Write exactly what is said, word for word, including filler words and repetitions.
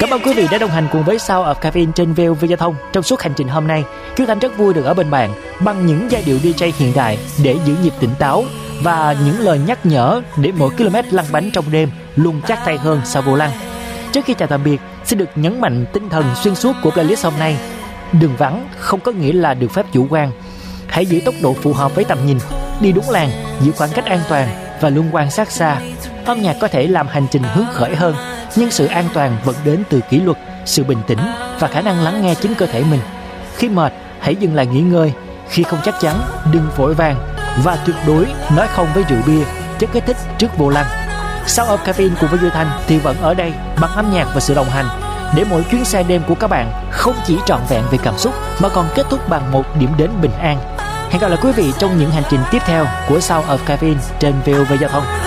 Cảm ơn quý vị đã đồng hành cùng với Sound of Caffeine trên vê o vê Giao thông trong suốt hành trình hôm nay. Kiều Thành rất vui được ở bên bạn bằng những giai điệu đi jay hiện đại để giữ nhịp tỉnh táo và những lời nhắc nhở để mỗi km lăn bánh trong đêm luôn chắc tay hơn sau vô lăng. Trước khi chào tạm biệt, xin được nhấn mạnh tinh thần xuyên suốt của playlist hôm nay. Đường vắng không có nghĩa là được phép chủ quan. Hãy giữ tốc độ phù hợp với tầm nhìn, đi đúng làn, giữ khoảng cách an toàn và luôn quan sát xa. Âm nhạc có thể làm hành trình hứng khởi hơn, nhưng sự an toàn vẫn đến từ kỷ luật, sự bình tĩnh và khả năng lắng nghe chính cơ thể mình. Khi mệt, hãy dừng lại nghỉ ngơi. Khi không chắc chắn, đừng vội vàng. Và tuyệt đối nói không với rượu bia, chất kích thích trước vô lăng. Sound of Caffeine cùng với Duy Thanh thì vẫn ở đây bằng âm nhạc và sự đồng hành, để mỗi chuyến xe đêm của các bạn không chỉ trọn vẹn về cảm xúc mà còn kết thúc bằng một điểm đến bình an. Hẹn gặp lại quý vị trong những hành trình tiếp theo của Sound of Caffeine trên vê o vê Giao thông.